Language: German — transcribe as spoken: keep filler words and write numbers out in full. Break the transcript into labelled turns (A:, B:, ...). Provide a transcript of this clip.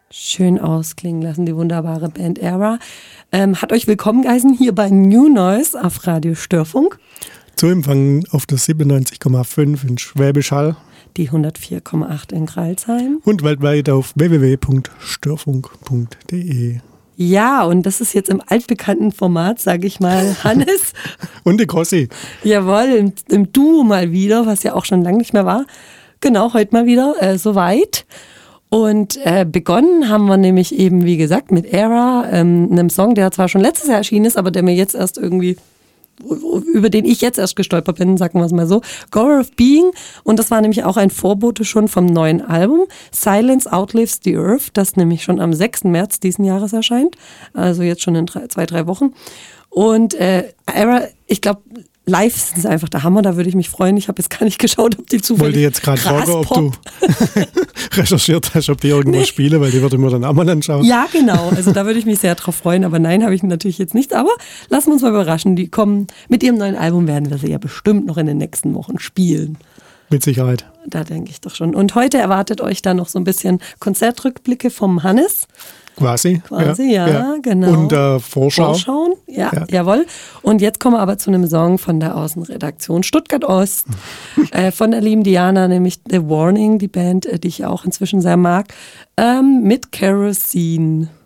A: Schön ausklingen lassen, die wunderbare Band Era. Ähm, hat euch willkommen geheißen hier bei New Noise auf Radio Störfunk.
B: Zu empfangen auf der siebenundneunzig Komma fünf in Schwäbisch Hall.
A: Die hundertvier Komma acht in Kreilsheim.
B: Und weltweit auf w w w punkt störfunk punkt d e.
A: Ja, und das ist jetzt im altbekannten Format, sage ich mal, Hannes.
B: Und die Grossi.
A: Jawohl, im, im Duo mal wieder, was ja auch schon lange nicht mehr war. Genau, heute mal wieder äh, soweit. Und äh, begonnen haben wir nämlich eben, wie gesagt, mit Era, ähm, einem Song, der zwar schon letztes Jahr erschienen ist, aber der mir jetzt erst irgendwie, über den ich jetzt erst gestolpert bin, sagen wir es mal so, Gore of Being. Und das war nämlich auch ein Vorbote schon vom neuen Album, Silence Outlives the Earth, das nämlich schon am sechsten März diesen Jahres erscheint, also jetzt schon in drei, zwei, drei Wochen. Und äh, Era, ich glaube, live sind sie einfach der Hammer, da würde ich mich freuen. Ich habe jetzt gar nicht geschaut, ob die zufällig
B: wollte jetzt gerade fragen, ob du recherchiert hast, ob die irgendwo nee. spielen, weil die würde mir dann auch mal anschauen.
A: Ja, genau. Also da würde ich mich sehr drauf freuen. Aber nein, habe ich natürlich jetzt nicht. Aber lassen wir uns mal überraschen. Die kommen mit ihrem neuen Album, werden wir sie ja bestimmt noch in den nächsten Wochen spielen.
B: Mit Sicherheit.
A: Da denke ich doch schon. Und heute erwartet euch dann noch so ein bisschen Konzertrückblicke vom Hannes.
B: Quasi.
A: Quasi, ja, ja, ja. Genau.
B: Und äh, Vorschau.
A: Vorschauen, ja,
B: ja,
A: jawohl. Und jetzt kommen wir aber zu einem Song von der Außenredaktion Stuttgart-Ost, äh, von der lieben Diana, nämlich The Warning, die Band, äh, die ich auch inzwischen sehr mag, ähm, mit Kerosene.